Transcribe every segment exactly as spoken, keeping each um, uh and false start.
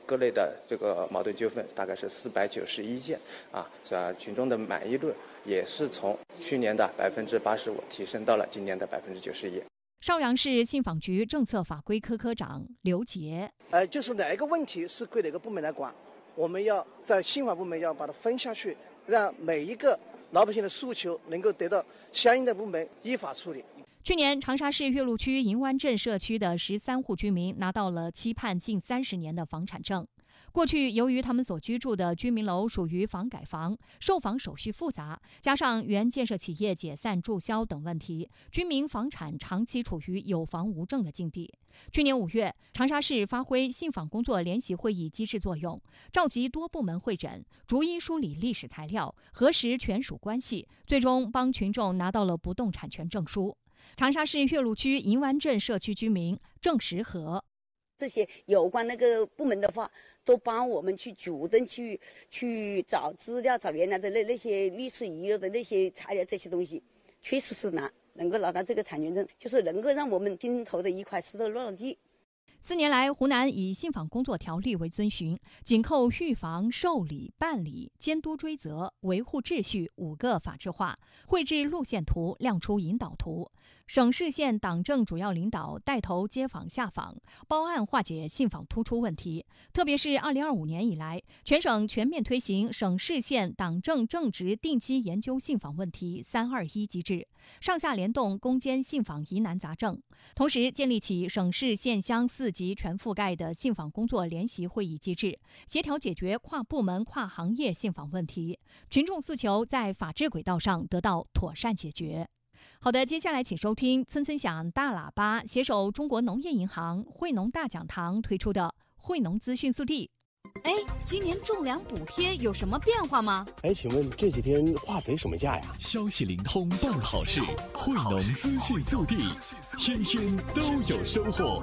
各类的这个矛盾纠纷大概是四百九十一件啊，是啊，群众的满意度也是从去年的百分之八十五提升到了今年的百分之九十一。 邵阳市信访局政策法规科科长刘杰， 呃，就是哪一个问题是归哪个部门来管，我们要在信访部门要把它分下去，让每一个老百姓的诉求能够得到相应的部门依法处理。 去年，长沙市岳麓区银湾镇社区的十三户居民拿到了期盼近三十年的房产证。过去，由于他们所居住的居民楼属于房改房，售房手续复杂，加上原建设企业解散注销等问题，居民房产长期处于有房无证的境地。去年五月，长沙市发挥信访工作联席会议机制作用，召集多部门会诊，逐一梳理历史材料，核实权属关系，最终帮群众拿到了不动产权证书。长沙市岳麓区银湾镇社区居民郑时和， 这些有关那个部门的话，都帮我们去主动去去找资料，找原来的那那些历史遗留的那些材料，这些东西确实是难，能够拿到这个产权证，就是能够让我们心头的一块石头落了地。 四年来，湖南以信访工作条例为遵循，紧扣预防、受理、办理、监督追责、维护秩序五个法制化，绘制路线图，亮出引导图。省市县党政主要领导带头接访下访，包案化解信访突出问题。特别是二零二五年以来，全省全面推行省市县党政正职定期研究信访问题三二一机制，上下联动攻坚信访疑难杂症。同时，建立起省市县乡四级全覆盖的信访工作联席会议机制，协调解决跨部门跨行业信访问题，群众诉求在法治轨道上得到妥善解决。好的，接下来请收听村村响大喇叭携手中国农业银行惠农大讲堂推出的惠农资讯速递。 哎，今年种粮补贴有什么变化吗？ 哎，请问这几天化肥什么价呀？ 消息灵通办好事，惠农资讯速递，天天都有收获。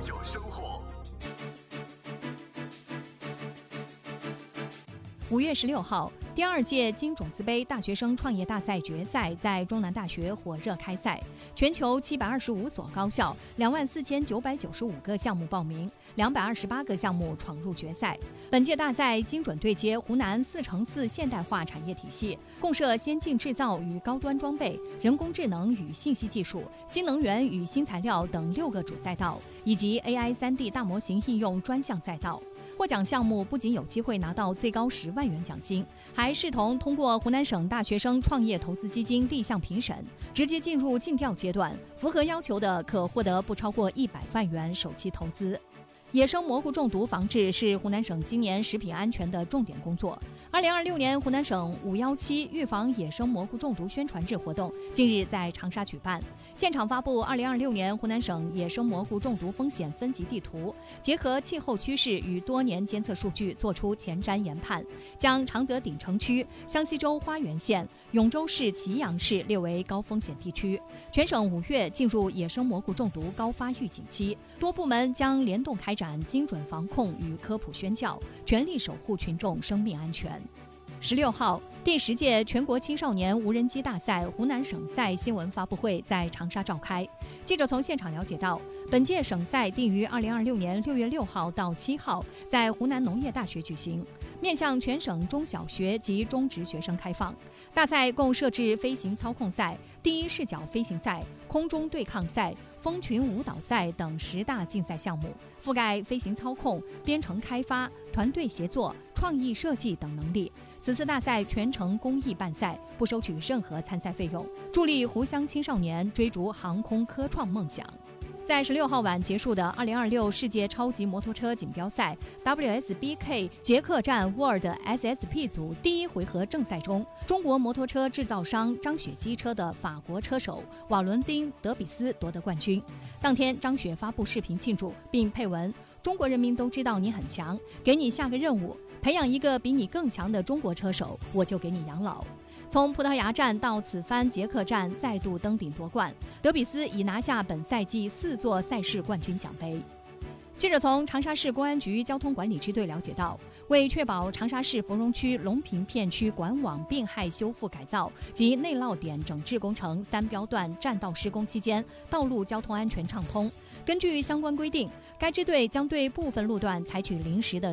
五月十六号，第二届金种子杯大学生创业大赛决赛在中南大学火热开赛，全球七百二十五所高校，两万四千九百九十五个项目报名，两百二十八个项目闯入决赛。本届大赛精准对接湖南四乘四现代化产业体系，共设先进制造与高端装备、人工智能与信息技术、新能源与新材料等六个主赛道，以及 A I 三 D 大模型应用专项赛道。获奖项目不仅有机会拿到最高十万元奖金，还视同通过湖南省大学生创业投资基金立项评审，直接进入竞调阶段，符合要求的可获得不超过一百万元首期投资。野生蘑菇中毒防治是湖南省今年食品安全的重点工作。二零二六年湖南省五一七预防野生蘑菇中毒宣传日活动近日在长沙举办，现场发布二零二六年湖南省野生蘑菇中毒风险分级地图，结合气候趋势与多年监测数据做出前瞻研判，将常德鼎城区、湘西州花园县、永州市祁阳市列为高风险地区。全省五月进入野生蘑菇中毒高发预警期，多部门将联动开展精准防控与科普宣教，全力守护群众生命安全。十六号，第十届全国青少年无人机大赛湖南省赛新闻发布会在长沙召开。记者从现场了解到，本届省赛定于二零二六年六月六号到七号在湖南农业大学举行，面向全省中小学及中职学生开放。大赛共设置飞行操控赛、第一视角飞行赛、空中对抗赛、蜂群舞蹈赛等十大竞赛项目，覆盖飞行操控、编程开发、团队协作、创意设计等能力。此次大赛全程公益办赛，不收取任何参赛费用，助力湖湘青少年追逐航空科创梦想。在十六号晚结束的二零二六世界超级摩托车锦标赛 W S B K 捷克站 World S S P 组第一回合正赛中，中国摩托车制造商张雪机车的法国车手瓦伦丁·德比斯夺得冠军。当天，张雪发布视频庆祝，并配文：“中国人民都知道你很强，给你下个任务，培养一个比你更强的中国车手，我就给你养老。”从葡萄牙站到此番捷克站再度登顶夺冠，德比斯已拿下本赛季四座赛事冠军奖杯。记者从长沙市公安局交通管理支队了解到，为确保长沙市芙蓉区隆平片区管网并害修复改造及内涝点整治工程三标段占道施工期间道路交通安全畅通，根据相关规定，该支队将对部分路段采取临时的